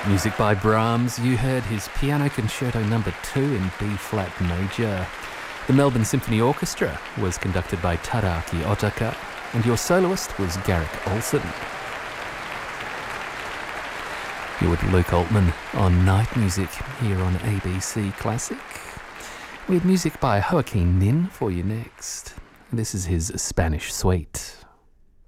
Music by Brahms. You heard his Piano Concerto No. 2 in B-flat major. The Melbourne Symphony Orchestra was conducted by Tadaaki Otaka, and your soloist was Garrick Olson. You're with Luke Altman on Night Music here on ABC Classic. We had music by Joaquin Nin for you next. This is his Spanish Suite.